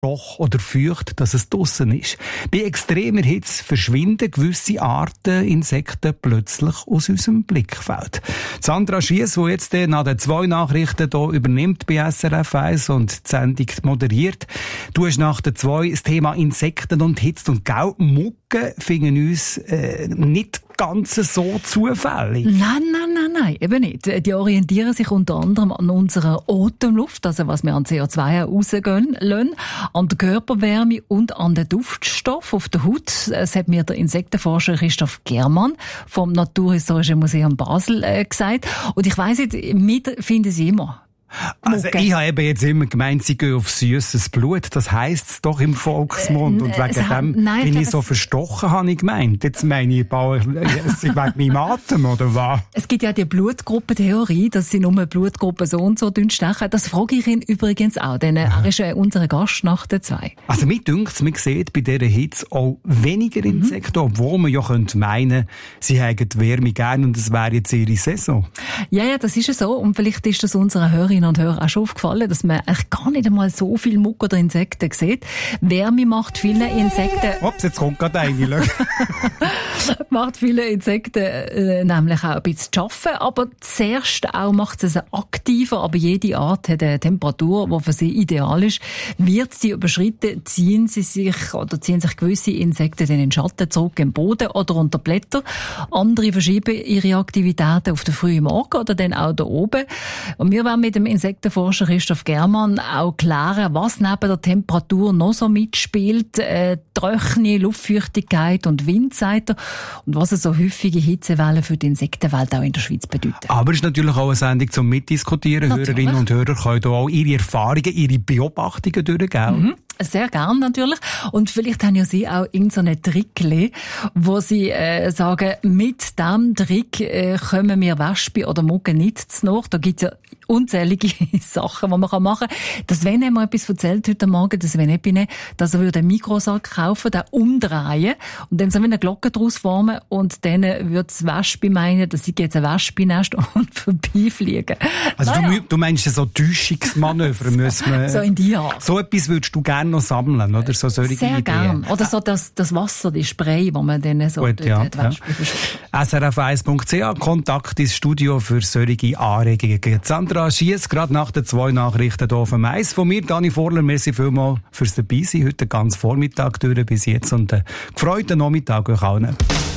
oder feucht, dass es draussen ist. Bei extremer Hitze verschwinden gewisse Arten Insekten plötzlich aus unserem Blickfeld. Sandra Schiess, die jetzt nach den 2 Nachrichten hier übernimmt bei SRF 1 und die Sendung moderiert. Du hast nach den 2 das Thema Insekten und Hitze und Gau. Mucken finden uns nicht ganz so zufällig. Nein, eben nicht. Die orientieren sich unter anderem an unserer Atemluft, also was wir an CO2 rausgehen lassen, an der Körperwärme und an den Duftstoff auf der Haut. Das hat mir der Insektenforscher Christoph Germann vom Naturhistorischen Museum Basel gesagt. Und ich weiss nicht, wir finden sie immer. Also ich habe eben jetzt immer gemeint, sie gehen auf süßes Blut. Das heisst es doch im Volksmund. Und wegen dem bin ich so verstochen, habe ich gemeint. Jetzt meine ich, es ist wegen meinem Atem, oder was? Es gibt ja die Blutgruppentheorie, dass sie nur Blutgruppen so und so stechen. Das frage ich ihn übrigens auch, denn er ist unser Gast nach den 2. Also mir dünkt, man sieht bei dieser Hitze auch weniger Insekten, obwohl man ja könnte meinen, sie haben die Wärme gerne und es wäre jetzt ihre Saison. Ja, das ist ja so. Und vielleicht ist das unseren Hörerinnen und Hörern auch schon aufgefallen, dass man eigentlich gar nicht einmal so viel Muck oder Insekten sieht. Wärme macht viele Insekten... Ups, jetzt kommt gerade eine. Macht viele Insekten nämlich auch ein bisschen zu arbeiten, aber zuerst auch macht es aktiver, aber jede Art hat eine Temperatur, die für sie ideal ist. Wird sie überschritten, ziehen sich gewisse Insekten in den Schatten zurück im Boden oder unter Blätter. Andere verschieben ihre Aktivitäten auf den frühen Morgen oder dann auch da oben. Und wir werden mit dem Insektenforscher Christoph Germann auch klären, was neben der Temperatur noch so mitspielt. Trockene Luftfeuchtigkeit und Wind, sagt er. Und was so häufige Hitzewellen für die Insektenwelt auch in der Schweiz bedeuten. Aber es ist natürlich auch eine Sendung zum Mitdiskutieren. Natürlich. Hörerinnen und Hörer können hier auch ihre Erfahrungen, ihre Beobachtungen durchgeben. Sehr gern natürlich. Und vielleicht haben ja Sie auch irgendeine Trickli, wo Sie sagen, mit diesem Trick kommen wir Wespen oder Mucken nicht zu nach. Da gibt es ja unzählige Sachen, die man machen kann. Das Sven hat mir etwas erzählt heute Morgen, das Sven Epine, dass er einen Mikrosack kaufen, den umdrehen und dann so eine Glocke daraus formen und dann würde das Wespe meinen, dass sie jetzt ein Wespennest und vorbeifliegen. Also du meinst so Täuschungsmanöver müssen wir... So in die Art. So etwas würdest du gerne noch sammeln, oder? So solche Sehr Ideen. gern. Oder so das Wasser, die Spray, wo man dann so gut, die Wespe verschwindet. srf1.ch, Kontakt ins Studio für solche Anregungen. Sandra Schiess, gerade nach den 2 Nachrichten hier auf dem Eis. Von mir, Dani Vorler, merci vielmals fürs Dabeisein. Heute ganz Vormittag durch bis jetzt und gefreuten Nachmittag euch allen.